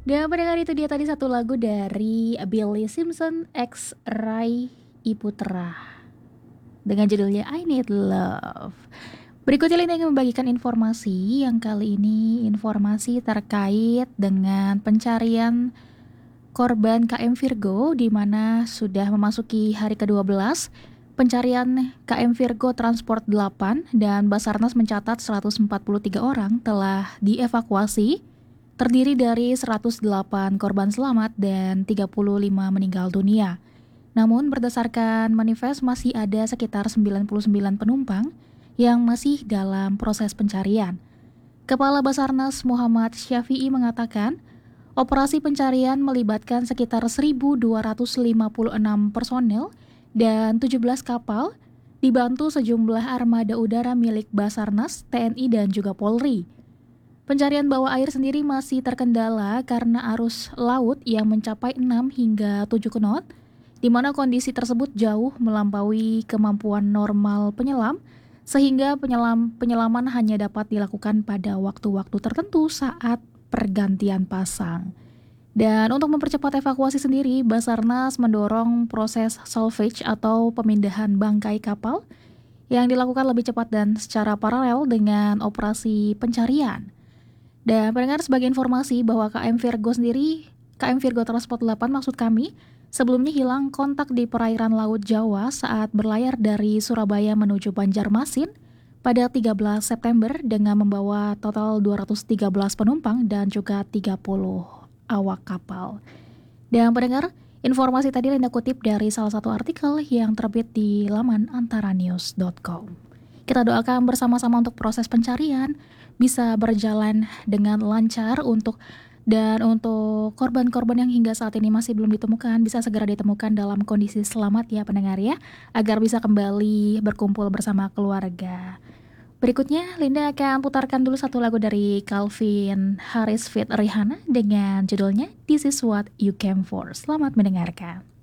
Dan pendengar itu dia tadi satu lagu dari Billy Simpson X Ray Iputra dengan judulnya I Need Love. Berikutnya Linda ingin membagikan informasi yang kali ini informasi terkait dengan pencarian korban KM Virgo di mana sudah memasuki hari ke-12 pencarian KM Virgo Transport 8 dan Basarnas mencatat 143 orang telah dievakuasi, terdiri dari 108 korban selamat dan 35 meninggal dunia. Namun berdasarkan manifest masih ada sekitar 99 penumpang yang masih dalam proses pencarian. Kepala Basarnas Muhammad Syafi'i mengatakan, operasi pencarian melibatkan sekitar 1.256 personel dan 17 kapal, dibantu sejumlah armada udara milik Basarnas, TNI dan juga Polri. Pencarian bawah air sendiri masih terkendala karena arus laut yang mencapai 6 hingga 7 knot, di mana kondisi tersebut jauh melampaui kemampuan normal penyelam, sehingga penyelaman hanya dapat dilakukan pada waktu-waktu tertentu saat pergantian pasang. Dan untuk mempercepat evakuasi sendiri, Basarnas mendorong proses salvage atau pemindahan bangkai kapal yang dilakukan lebih cepat dan secara paralel dengan operasi pencarian. Dan pendengar, sebagai informasi bahwa KM Virgo Transport 8 maksud kami, sebelumnya hilang kontak di perairan Laut Jawa saat berlayar dari Surabaya menuju Banjarmasin pada 13 September dengan membawa total 213 penumpang dan juga 30 awak kapal. Dan pendengar, informasi tadi Linda kutip dari salah satu artikel yang terbit di laman antaranews.com. Kita doakan bersama-sama untuk proses pencarian bisa berjalan dengan lancar untuk korban-korban yang hingga saat ini masih belum ditemukan bisa segera ditemukan dalam kondisi selamat ya pendengar ya, agar bisa kembali berkumpul bersama keluarga. Berikutnya Linda akan putarkan dulu satu lagu dari Calvin Harris feat Rihanna dengan judulnya This Is What You Came For. Selamat mendengarkan.